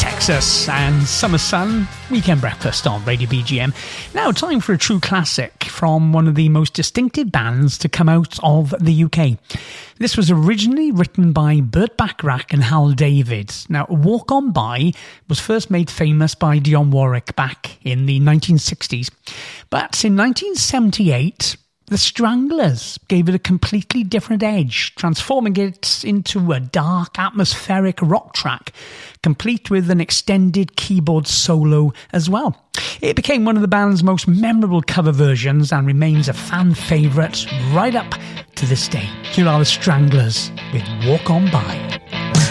Texas and Summer Sun, Weekend Breakfast on Radio BGM. Now, time for a true classic from one of the most distinctive bands to come out of the UK. This was originally written by Burt Bacharach and Hal David. Now, Walk On By was first made famous by Dionne Warwick back in the 1960s. But in 1978... the Stranglers gave it a completely different edge, transforming it into a dark, atmospheric rock track, complete with an extended keyboard solo as well. It became one of the band's most memorable cover versions and remains a fan favourite right up to this day. Here are the Stranglers with Walk On By.